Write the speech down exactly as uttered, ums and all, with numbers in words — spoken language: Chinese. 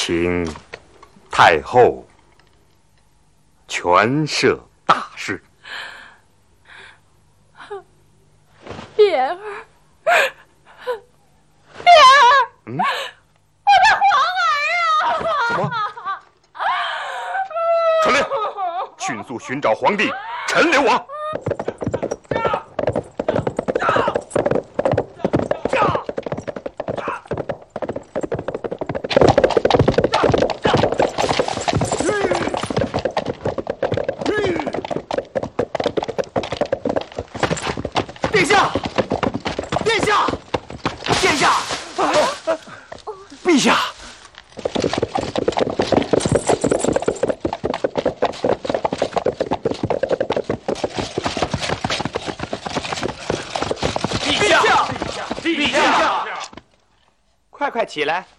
请太后权摄大事。 烨儿，烨儿， 嗯， 我的皇儿啊！ 什么？传令，迅速寻找皇帝陈留王。 殿下，殿下，殿下，陛下。陛下，陛下， 快快起来，